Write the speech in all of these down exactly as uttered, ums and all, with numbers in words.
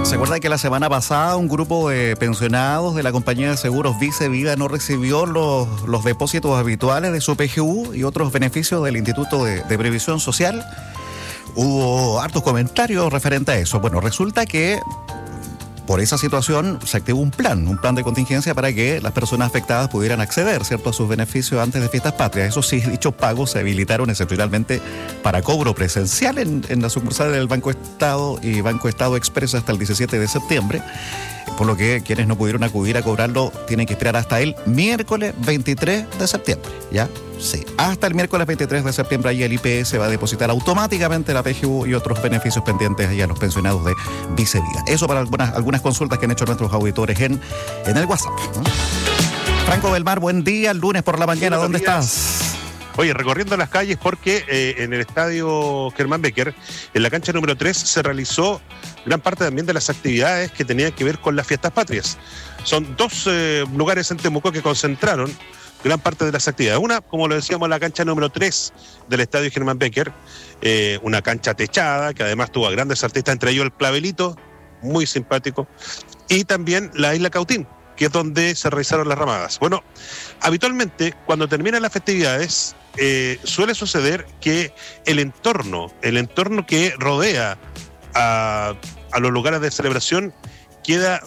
¿Se acuerda que la semana pasada un grupo de pensionados de la compañía de seguros Vice Vida no recibió los, los depósitos habituales de su P G U y otros beneficios del Instituto de, de Previsión Social? Hubo hartos comentarios referente a eso. Bueno, resulta que por esa situación se activó un plan, un plan de contingencia para que las personas afectadas pudieran acceder, ¿cierto?, a sus beneficios antes de fiestas patrias. Eso sí, dichos pagos se habilitaron excepcionalmente para cobro presencial en, en la sucursal del Banco Estado y Banco Estado Express hasta el diecisiete de septiembre, por lo que quienes no pudieron acudir a cobrarlo tienen que esperar hasta el miércoles veintitrés de septiembre, ¿ya? Sí, hasta el miércoles veintitrés de septiembre ahí el I P S va a depositar automáticamente la P G U y otros beneficios pendientes ahí a los pensionados de Vice Vida. Eso para algunas, algunas consultas que han hecho nuestros auditores en, en el WhatsApp, ¿no? Franco Belmar, buen día, lunes por la mañana, ¿dónde estás? Oye, recorriendo las calles porque eh, en el estadio Germán Becker, en la cancha número tres, se realizó gran parte también de las actividades que tenían que ver con las fiestas patrias. Son dos eh, lugares en Temuco que concentraron gran parte de las actividades. Una, como lo decíamos, la cancha número tres del estadio Germán Becker, eh, una cancha techada que además tuvo a grandes artistas, entre ellos el Clavelito, muy simpático, y también la Isla Cautín, que es donde se realizaron las ramadas. Bueno, habitualmente cuando terminan las festividades eh, suele suceder que el entorno, el entorno que rodea a, a los lugares de celebración queda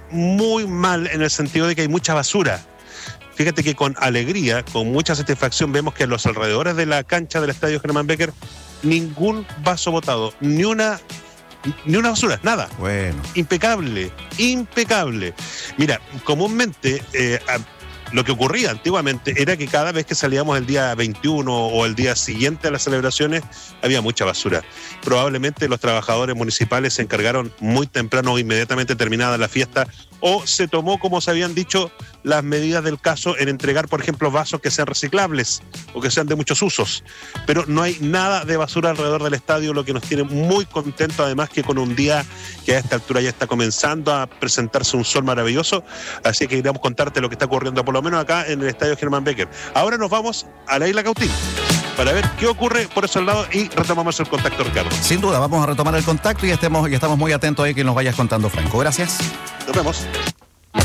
muy mal en el sentido de que hay mucha basura. Fíjate que con alegría, con mucha satisfacción, vemos que en los alrededores de la cancha del estadio Germán Becker ningún vaso botado, ni una ni una basura, nada. Bueno. Impecable, impecable. Mira, comúnmente eh, a, lo que ocurría antiguamente era que cada vez que salíamos el día veintiuno o el día siguiente a las celebraciones había mucha basura. Probablemente los trabajadores municipales se encargaron muy temprano o inmediatamente terminada la fiesta, o se tomó, como se habían dicho, las medidas del caso en entregar, por ejemplo, vasos que sean reciclables o que sean de muchos usos. Pero no hay nada de basura alrededor del estadio, lo que nos tiene muy contentos, además que con un día que a esta altura ya está comenzando a presentarse un sol maravilloso. Así que queríamos contarte lo que está ocurriendo, por lo menos acá en el estadio Germán Becker. Ahora nos vamos a la Isla Cautín para ver qué ocurre por esos lados y retomamos el contacto, Ricardo. Sin duda, vamos a retomar el contacto y estemos y estamos muy atentos ahí que nos vayas contando, Franco. Gracias. Nos vemos.